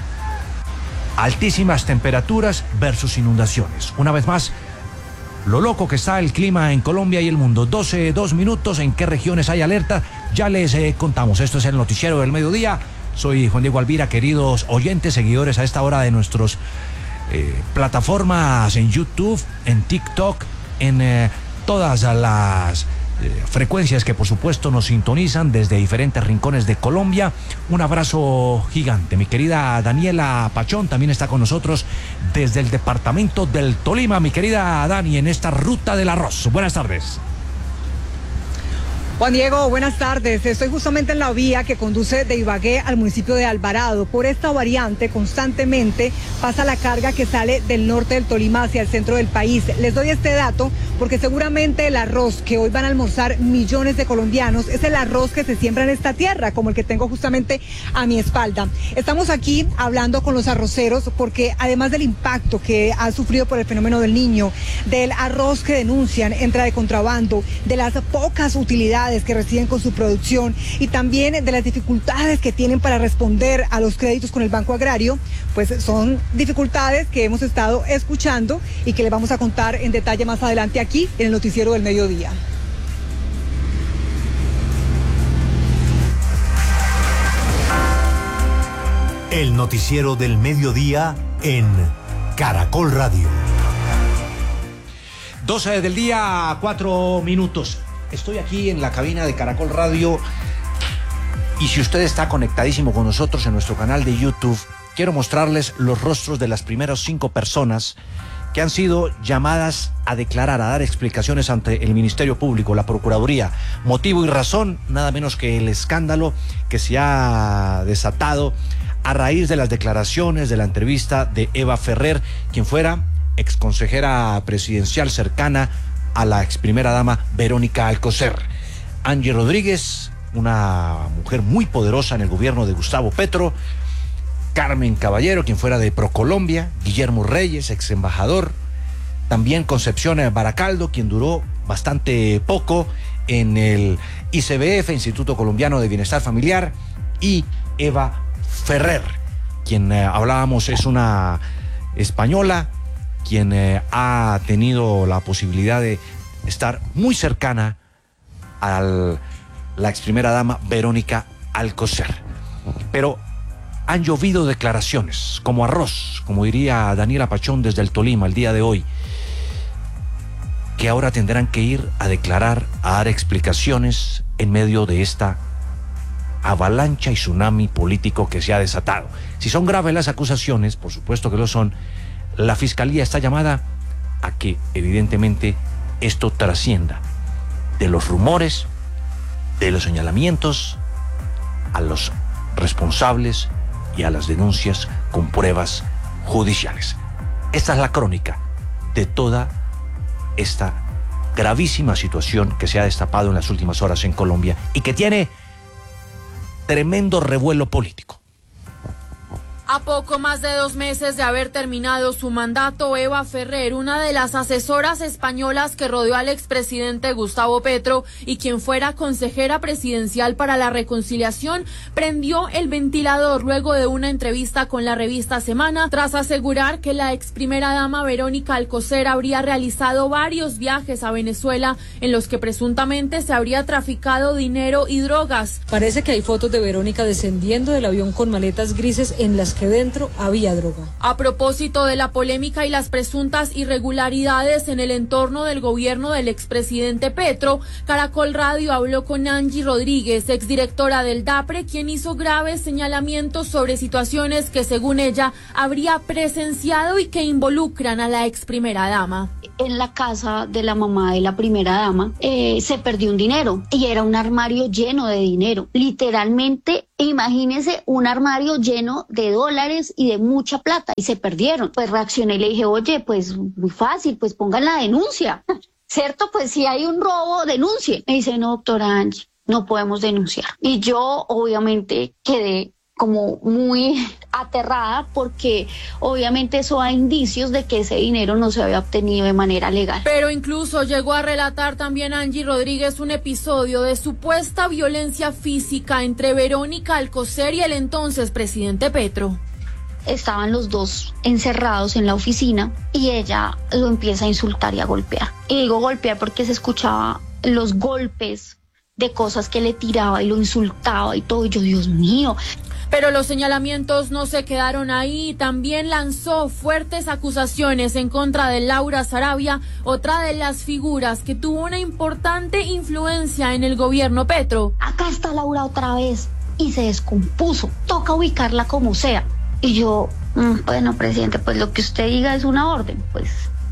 altísimas temperaturas versus inundaciones. Una vez más, lo loco que está el clima en Colombia y el mundo. doce, dos minutos, ¿en qué regiones hay alerta? Ya les eh, contamos. Esto es el noticiero del mediodía. Soy Juan Diego Alvira, queridos oyentes, seguidores a esta hora de nuestras eh, plataformas en YouTube, en TikTok, en eh, todas las eh, frecuencias que por supuesto nos sintonizan desde diferentes rincones de Colombia. Un abrazo gigante. Mi querida Daniela Pachón también está con nosotros desde el departamento del Tolima. Mi querida Dani, en esta ruta del arroz. Buenas tardes. Juan Diego, buenas tardes. Estoy justamente en la vía que conduce de Ibagué al municipio de Alvarado. Por esta variante constantemente pasa la carga que sale del norte del Tolima hacia el centro del país. Les doy este dato porque seguramente el arroz que hoy van a almorzar millones de colombianos es el arroz que se siembra en esta tierra, como el que tengo justamente a mi espalda. Estamos aquí hablando con los arroceros porque además del impacto que ha sufrido por el fenómeno del Niño, del arroz que denuncian entra de contrabando, de las pocas utilidades que reciben con su producción y también de las dificultades que tienen para responder a los créditos con el Banco Agrario, pues son dificultades que hemos estado escuchando y que les vamos a contar en detalle más adelante aquí en el Noticiero del Mediodía. El Noticiero del Mediodía en Caracol Radio. doce del día, cuatro minutos. Estoy aquí en la cabina de Caracol Radio y si usted está conectadísimo con nosotros en nuestro canal de YouTube, quiero mostrarles los rostros de las primeras cinco personas que han sido llamadas a declarar, a dar explicaciones ante el Ministerio Público, la Procuraduría. Motivo y razón, nada menos que el escándalo que se ha desatado a raíz de las declaraciones de la entrevista de Eva Ferrer, quien fuera exconsejera presidencial cercana a la ex primera dama Verónica Alcocer. Angie Rodríguez, una mujer muy poderosa en el gobierno de Gustavo Petro, Carmen Caballero, quien fuera de Procolombia, Guillermo Reyes, ex embajador, también Concepción Baracaldo, quien duró bastante poco en el I C B F, Instituto Colombiano de Bienestar Familiar, y Eva Ferrer, quien eh, hablábamos es una española, quien eh, ha tenido la posibilidad de estar muy cercana a la ex primera dama Verónica Alcocer. Pero han llovido declaraciones como arroz, como diría Daniela Pachón desde el Tolima el día de hoy, que ahora tendrán que ir a declarar, a dar explicaciones en medio de esta avalancha y tsunami político que se ha desatado. Si son graves las acusaciones, por supuesto que lo son, la Fiscalía está llamada a que, evidentemente, esto trascienda de los rumores, de los señalamientos, a los responsables y a las denuncias con pruebas judiciales. Esta es la crónica de toda esta gravísima situación que se ha destapado en las últimas horas en Colombia y que tiene tremendo revuelo político. A poco más de dos meses de haber terminado su mandato, Eva Ferrer, una de las asesoras españolas que rodeó al expresidente Gustavo Petro y quien fuera consejera presidencial para la reconciliación, prendió el ventilador luego de una entrevista con la revista Semana, tras asegurar que la ex primera dama Verónica Alcocer habría realizado varios viajes a Venezuela en los que presuntamente se habría traficado dinero y drogas. Parece que hay fotos de Verónica descendiendo del avión con maletas grises en las que dentro había droga. A propósito de la polémica y las presuntas irregularidades en el entorno del gobierno del expresidente Petro, Caracol Radio habló con Angie Rodríguez, exdirectora del DAPRE, quien hizo graves señalamientos sobre situaciones que, según ella, habría presenciado y que involucran a la ex primera dama. En la casa de la mamá de la primera dama eh, se perdió un dinero y era un armario lleno de dinero. Literalmente, imagínese un armario lleno de dólares y de mucha plata y se perdieron. Pues reaccioné y le dije, oye, pues muy fácil, pues pongan la denuncia. ¿Cierto? Pues si hay un robo, denuncie. Me dice, no, doctora Angie, no podemos denunciar. Y yo obviamente quedé como muy aterrada porque obviamente eso da indicios de que ese dinero no se había obtenido de manera legal. Pero incluso llegó a relatar también Angie Rodríguez un episodio de supuesta violencia física entre Verónica Alcocer y el entonces presidente Petro. Estaban los dos encerrados en la oficina y ella lo empieza a insultar y a golpear. Y digo golpear porque se escuchaba los golpes de cosas que le tiraba y lo insultaba y todo. Y yo, Dios mío. Pero los señalamientos no se quedaron ahí. También lanzó fuertes acusaciones en contra de Laura Sarabia, otra de las figuras que tuvo una importante influencia en el gobierno Petro. Acá está Laura otra vez y se descompuso. Toca ubicarla como sea. Y yo, mmm, bueno, presidente, pues lo que usted diga es una orden. Pues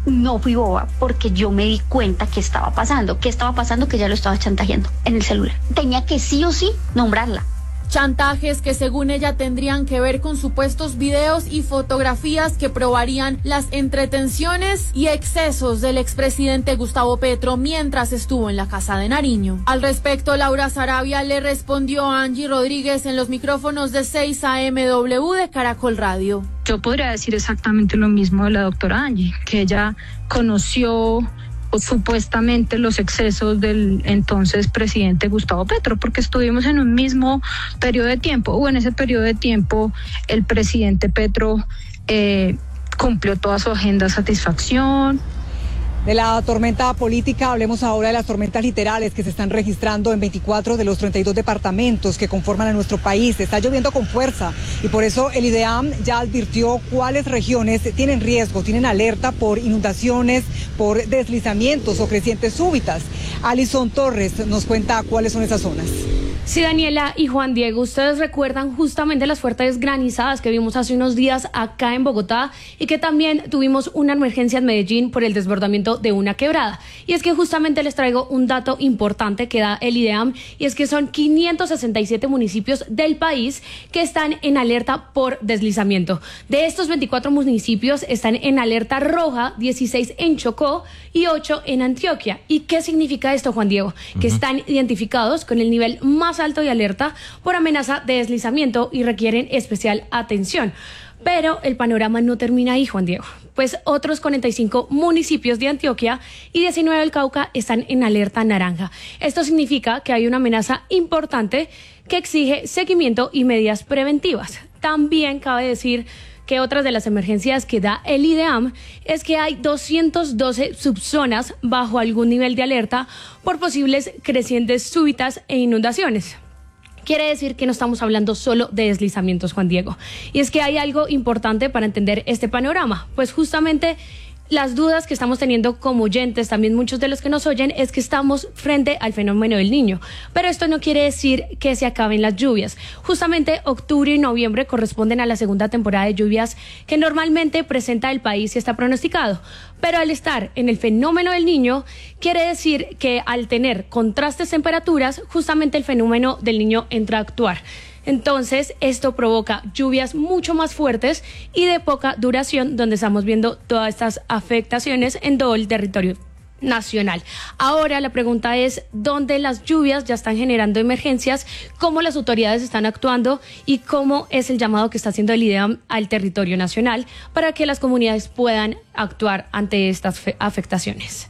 no fui boba porque yo me di cuenta que estaba pasando, que estaba pasando, que ya lo estaba chantajeando en el celular. Tenía que sí o sí nombrarla. Chantajes que según ella tendrían que ver con supuestos videos y fotografías que probarían las entretenciones y excesos del expresidente Gustavo Petro mientras estuvo en la Casa de Nariño. Al respecto, Laura Sarabia le respondió a Angie Rodríguez en los micrófonos de seis A M W de Caracol Radio. Yo podría decir exactamente lo mismo de la doctora Angie, que ella conoció supuestamente los excesos del entonces presidente Gustavo Petro, porque estuvimos en un mismo periodo de tiempo, o en ese periodo de tiempo el presidente Petro eh, cumplió toda su agenda de satisfacción. De la tormenta política, hablemos ahora de las tormentas literales que se están registrando en veinticuatro de los treinta y dos departamentos que conforman a nuestro país. Está lloviendo con fuerza y por eso el IDEAM ya advirtió cuáles regiones tienen riesgo, tienen alerta por inundaciones, por deslizamientos o crecientes súbitas. Alison Torres nos cuenta cuáles son esas zonas. Sí, Daniela y Juan Diego, ustedes recuerdan justamente las fuertes granizadas que vimos hace unos días acá en Bogotá y que también tuvimos una emergencia en Medellín por el desbordamiento de una quebrada. Y es que justamente les traigo un dato importante que da el IDEAM, y es que son quinientos sesenta y siete municipios del país que están en alerta por deslizamiento. De estos veinticuatro municipios están en alerta roja, dieciséis en Chocó y ocho en Antioquia. ¿Y qué significa esto, Juan Diego? Que uh-huh. están identificados con el nivel más alto de alerta por amenaza de deslizamiento y requieren especial atención. Pero el panorama no termina ahí, Juan Diego, pues otros cuarenta y cinco municipios de Antioquia y diecinueve del Cauca están en alerta naranja. Esto significa que hay una amenaza importante que exige seguimiento y medidas preventivas. También cabe decir que otras de las emergencias que da el IDEAM es que hay doscientas doce subzonas bajo algún nivel de alerta por posibles crecientes súbitas e inundaciones. Quiere decir que no estamos hablando solo de deslizamientos, Juan Diego. Y es que hay algo importante para entender este panorama, pues justamente las dudas que estamos teniendo como oyentes, también muchos de los que nos oyen, es que estamos frente al fenómeno del Niño. Pero esto no quiere decir que se acaben las lluvias. Justamente octubre y noviembre corresponden a la segunda temporada de lluvias que normalmente presenta el país y está pronosticado. Pero al estar en el fenómeno del Niño, quiere decir que al tener contrastes temperaturas, justamente el fenómeno del Niño entra a actuar. Entonces, esto provoca lluvias mucho más fuertes y de poca duración, donde estamos viendo todas estas afectaciones en todo el territorio nacional. Ahora la pregunta es, ¿dónde las lluvias ya están generando emergencias? ¿Cómo las autoridades están actuando? ¿Y cómo es el llamado que está haciendo el IDEAM al territorio nacional para que las comunidades puedan actuar ante estas afectaciones?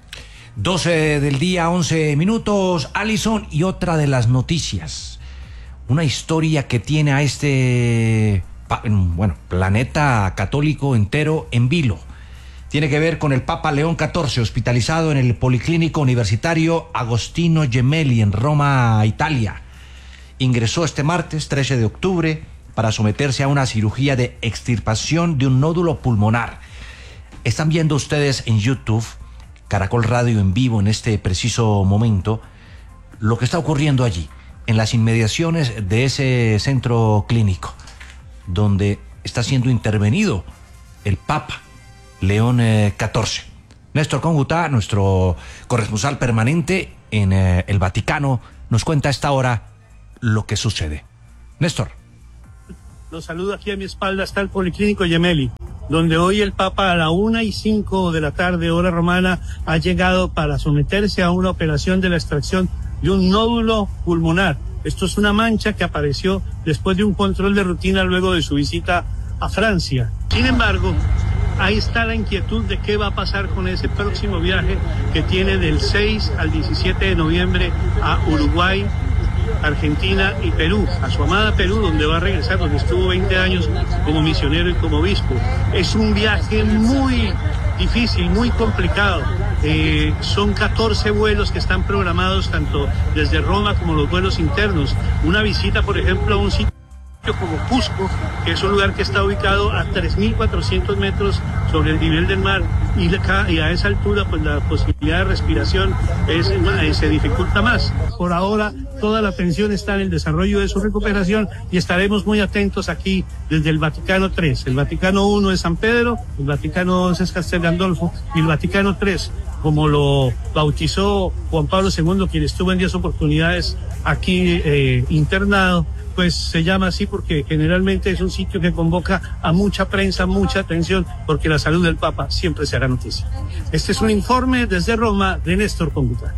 doce del día, once minutos, Alison, y otra de las noticias. Una historia que tiene a este, bueno, planeta católico entero en vilo. Tiene que ver con el Papa León catorce, hospitalizado en el Policlínico Universitario Agostino Gemelli en Roma, Italia. Ingresó este martes, trece de octubre, para someterse a una cirugía de extirpación de un nódulo pulmonar. Están viendo ustedes en YouTube, Caracol Radio en vivo en este preciso momento, lo que está ocurriendo allí, en las inmediaciones de ese centro clínico, donde está siendo intervenido el Papa León catorce. Néstor Congutá, nuestro corresponsal permanente en eh, el Vaticano, nos cuenta a esta hora lo que sucede. Néstor. Los saludo, aquí a mi espalda está el Policlínico Gemelli, donde hoy el Papa a la una y cinco de la tarde, hora romana, ha llegado para someterse a una operación de la extracción de un nódulo pulmonar. Esto es una mancha que apareció después de un control de rutina luego de su visita a Francia. Sin embargo, ahí está la inquietud de qué va a pasar con ese próximo viaje que tiene del seis al diecisiete de noviembre a Uruguay, Argentina y Perú, a su amada Perú, donde va a regresar, donde estuvo veinte años como misionero y como obispo. Es un viaje muy difícil, muy complicado. Eh, son catorce vuelos que están programados tanto desde Roma como los vuelos internos. Una visita, por ejemplo, a un sitio como Cusco, que es un lugar que está ubicado a tres mil cuatrocientos metros sobre el nivel del mar, y, la, y a esa altura pues la posibilidad de respiración es, eh, se dificulta más. Por ahora toda la atención está en el desarrollo de su recuperación y estaremos muy atentos aquí desde el Vaticano tres. El Vaticano uno es San Pedro, el Vaticano dos es Castel Gandolfo y el Vaticano tres, como lo bautizó Juan Pablo segundo, quien estuvo en diez oportunidades aquí eh, internado, pues se llama así porque generalmente es un sitio que convoca a mucha prensa, mucha atención, porque la salud del Papa siempre se hará noticia. Este es un informe desde Roma de Néstor Conguta.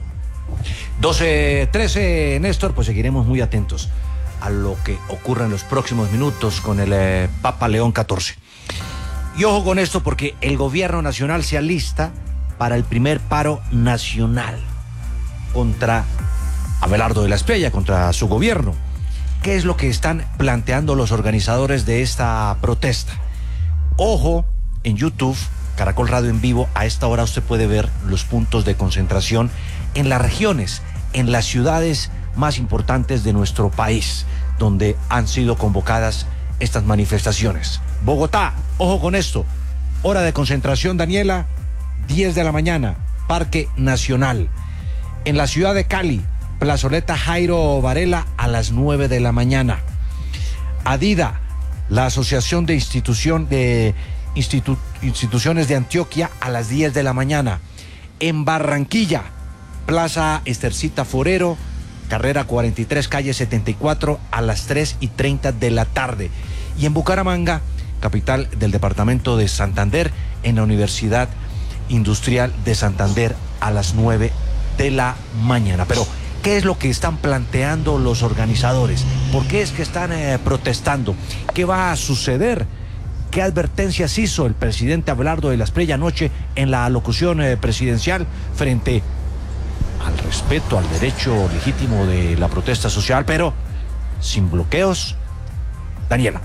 doce trece, Néstor, pues seguiremos muy atentos a lo que ocurra en los próximos minutos con el eh, Papa León catorce. Y ojo con esto, porque el gobierno nacional se alista para el primer paro nacional contra Abelardo de la Espriella, contra su gobierno. ¿Qué es lo que están planteando los organizadores de esta protesta? Ojo, en YouTube, Caracol Radio en vivo, a esta hora usted puede ver los puntos de concentración en las regiones, en las ciudades más importantes de nuestro país, donde han sido convocadas estas manifestaciones. Bogotá, ojo con esto, hora de concentración, Daniela, diez de la mañana, Parque Nacional. En la ciudad de Cali, Plazoleta Jairo Varela a las nueve de la mañana. Adida, la Asociación de, Institución de Institu Instituciones de Antioquia, a las diez de la mañana. En Barranquilla, Plaza Estercita Forero, carrera cuarenta y tres, calle setenta y cuatro, a las tres y treinta de la tarde. Y en Bucaramanga, capital del departamento de Santander, en la Universidad Industrial de Santander, a las nueve de la mañana. Pero ¿qué es lo que están planteando los organizadores? ¿Por qué es que están eh, protestando? ¿Qué va a suceder? ¿Qué advertencias hizo el presidente Abelardo de la Espriella anoche en la alocución eh, presidencial frente al respeto al derecho legítimo de la protesta social, pero sin bloqueos? Daniela.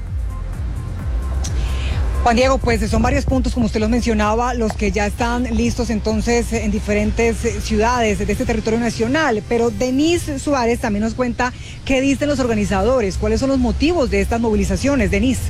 Juan Diego, pues son varios puntos, como usted los mencionaba, los que ya están listos entonces en diferentes ciudades de este territorio nacional. Pero Denise Suárez también nos cuenta qué dicen los organizadores, cuáles son los motivos de estas movilizaciones. Denise.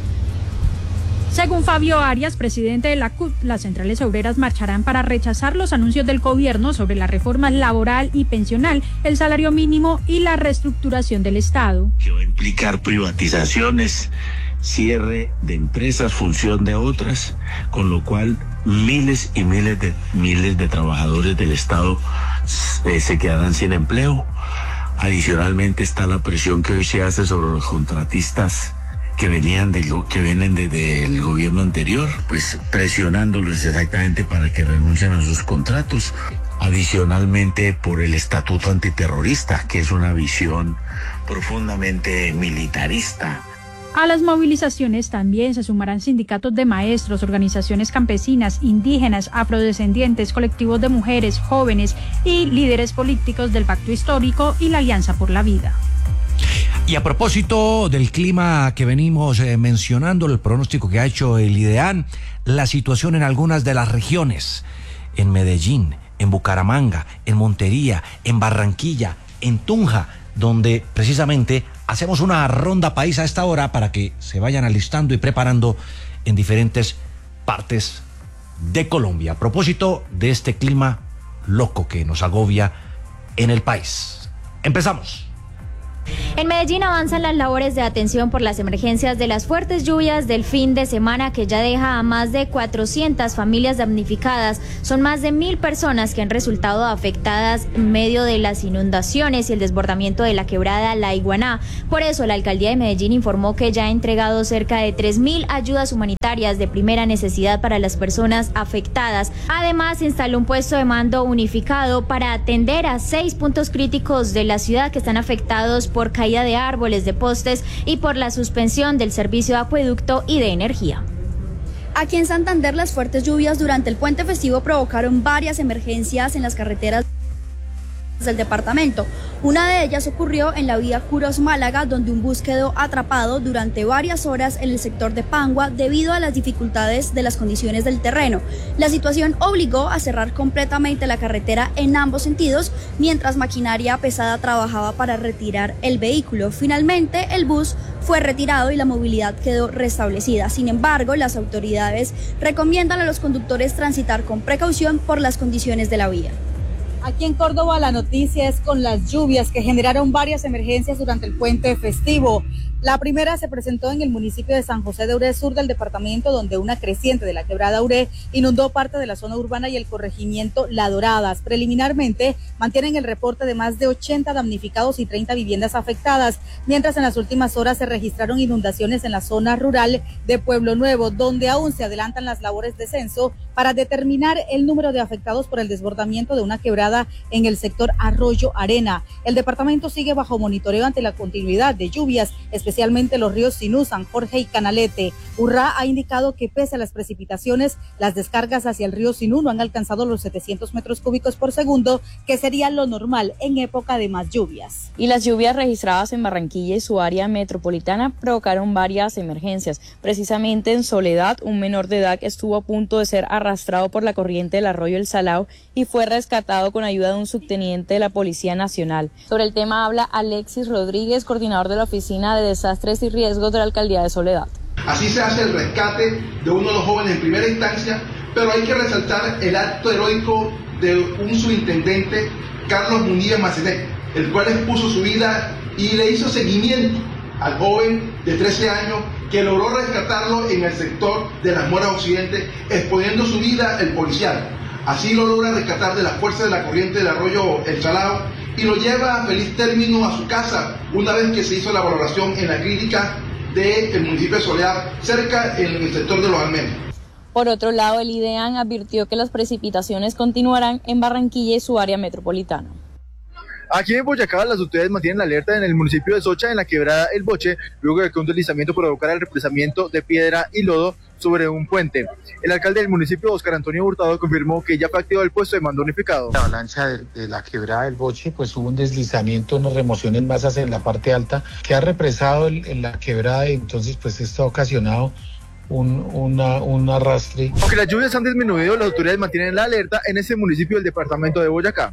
Según Fabio Arias, presidente de la C U T, las centrales obreras marcharán para rechazar los anuncios del gobierno sobre las reformas laboral y pensional, el salario mínimo y la reestructuración del Estado. Que va a implicar privatizaciones, cierre de empresas, función de otras, con lo cual miles y miles de miles de trabajadores del Estado eh, se quedarán sin empleo. Adicionalmente está la presión que hoy se hace sobre los contratistas que venían de lo que vienen desde el gobierno anterior, pues presionándolos exactamente para que renuncien a sus contratos. Adicionalmente por el estatuto antiterrorista, que es una visión profundamente militarista. A las movilizaciones también se sumarán sindicatos de maestros, organizaciones campesinas, indígenas, afrodescendientes, colectivos de mujeres, jóvenes y líderes políticos del Pacto Histórico y la Alianza por la Vida. Y a propósito del clima que venimos eh, mencionando, el pronóstico que ha hecho el IDEAN, la situación en algunas de las regiones, en Medellín, en Bucaramanga, en Montería, en Barranquilla, en Tunja, donde precisamente hacemos una ronda país a esta hora para que se vayan alistando y preparando en diferentes partes de Colombia. A propósito de este clima loco que nos agobia en el país. Empezamos. En Medellín avanzan las labores de atención por las emergencias de las fuertes lluvias del fin de semana que ya deja a más de cuatrocientas familias damnificadas. Son más de mil personas que han resultado afectadas en medio de las inundaciones y el desbordamiento de la quebrada La Iguaná. Por eso la alcaldía de Medellín informó que ya ha entregado cerca de tres mil ayudas humanitarias de primera necesidad para las personas afectadas. Además, instaló un puesto de mando unificado para atender a seis puntos críticos de la ciudad que están afectados por caída de árboles, de postes y por la suspensión del servicio de acueducto y de energía. Aquí en Santander, las fuertes lluvias durante el puente festivo provocaron varias emergencias en las carreteras del departamento. Una de ellas ocurrió en la vía Curos-Málaga, donde un bus quedó atrapado durante varias horas en el sector de Pangua debido a las dificultades de las condiciones del terreno. La situación obligó a cerrar completamente la carretera en ambos sentidos, mientras maquinaria pesada trabajaba para retirar el vehículo. Finalmente, el bus fue retirado y la movilidad quedó restablecida. Sin embargo, las autoridades recomiendan a los conductores transitar con precaución por las condiciones de la vía. Aquí en Córdoba la noticia es con las lluvias que generaron varias emergencias durante el puente festivo. La primera se presentó en el municipio de San José de Uré, sur del departamento, donde una creciente de la quebrada Uré inundó parte de la zona urbana y el corregimiento La Doradas. Preliminarmente mantienen el reporte de más de ochenta damnificados y treinta viviendas afectadas, mientras en las últimas horas se registraron inundaciones en la zona rural de Pueblo Nuevo, donde aún se adelantan las labores de censo para determinar el número de afectados por el desbordamiento de una quebrada en el sector Arroyo Arena. El departamento sigue bajo monitoreo ante la continuidad de lluvias, especialmente los ríos Sinú, San Jorge y Canalete. Urrá ha indicado que pese a las precipitaciones, las descargas hacia el río Sinú no han alcanzado los setecientos metros cúbicos por segundo, que sería lo normal en época de más lluvias. Y las lluvias registradas en Barranquilla y su área metropolitana provocaron varias emergencias. Precisamente en Soledad, un menor de edad estuvo a punto de ser arrastrado por la corriente del arroyo El Salao y fue rescatado con ayuda de un subteniente de la Policía Nacional. Sobre el tema habla Alexis Rodríguez, coordinador de la Oficina de Desastres y Riesgos de la Alcaldía de Soledad. Así se hace el rescate de uno de los jóvenes en primera instancia, pero hay que resaltar el acto heroico de un subintendente, Carlos Muníez Macelet, el cual expuso su vida y le hizo seguimiento al joven de trece años que logró rescatarlo en el sector de las Moras Occidente, exponiendo su vida el policial. Así lo logra rescatar de las fuerzas de la corriente del arroyo El Salao y lo lleva a feliz término a su casa una vez que se hizo la valoración en la clínica del municipio de Soledad, cerca en el sector de Los Almenas. Por otro lado, el IDEAN advirtió que las precipitaciones continuarán en Barranquilla y su área metropolitana. Aquí en Boyacá, las autoridades mantienen la alerta en el municipio de Socha, en la quebrada El Boche, luego de que un deslizamiento provocara el represamiento de piedra y lodo sobre un puente. El alcalde del municipio, Oscar Antonio Hurtado, confirmó que ya fue activado el puesto de mando unificado. La avalancha de, de la quebrada del Boche, pues hubo un deslizamiento, unas remociones masas en la parte alta que ha represado el, en la quebrada, y entonces pues esto ha ocasionado un, una, un arrastre. Aunque las lluvias han disminuido, las autoridades mantienen la alerta en ese municipio del departamento de Boyacá.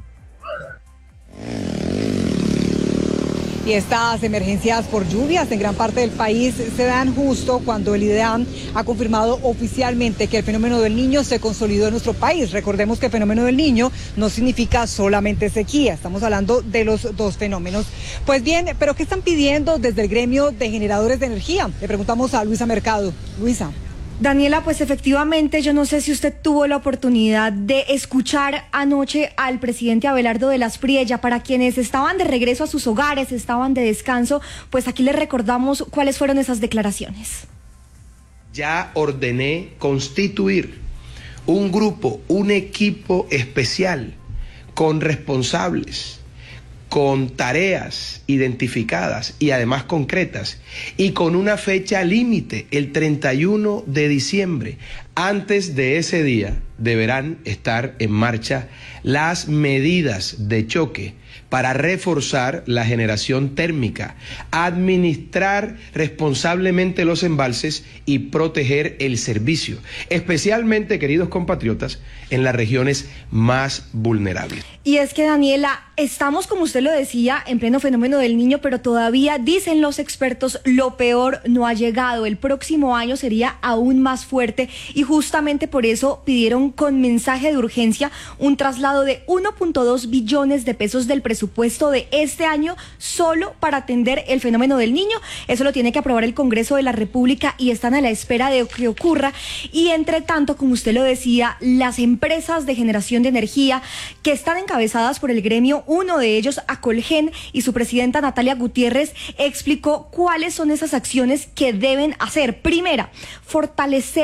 Y estas emergencias por lluvias en gran parte del país se dan justo cuando el IDEAM ha confirmado oficialmente que el fenómeno del Niño se consolidó en nuestro país. Recordemos que el fenómeno del Niño no significa solamente sequía, estamos hablando de los dos fenómenos. Pues bien, ¿pero qué están pidiendo desde el gremio de generadores de energía? Le preguntamos a Luisa Mercado. Luisa. Daniela, pues efectivamente, yo no sé si usted tuvo la oportunidad de escuchar anoche al presidente Abelardo de las Priella. Para quienes estaban de regreso a sus hogares, estaban de descanso, pues aquí les recordamos cuáles fueron esas declaraciones. Ya ordené constituir un grupo, un equipo especial con responsables, con tareas identificadas y además concretas, y con una fecha límite, el treinta y uno de diciembre. Antes de ese día deberán estar en marcha las medidas de choque para reforzar la generación térmica, administrar responsablemente los embalses y proteger el servicio, especialmente, queridos compatriotas, en las regiones más vulnerables. Y es que, Daniela, estamos, como usted lo decía, en pleno fenómeno del Niño, pero todavía, dicen los expertos, lo peor no ha llegado. El próximo año sería aún más fuerte y justamente por eso pidieron con mensaje de urgencia un traslado de uno punto dos billones de pesos del presupuesto de este año solo para atender el fenómeno del Niño. Eso lo tiene que aprobar el Congreso de la República y están a la espera de que ocurra. Y entre tanto, como usted lo decía, las empresas de generación de energía que están encabezadas por el gremio, uno de ellos, Acolgen, y su presidenta Natalia Gutiérrez, explicó cuáles son esas acciones que deben hacer. Primera, fortalecer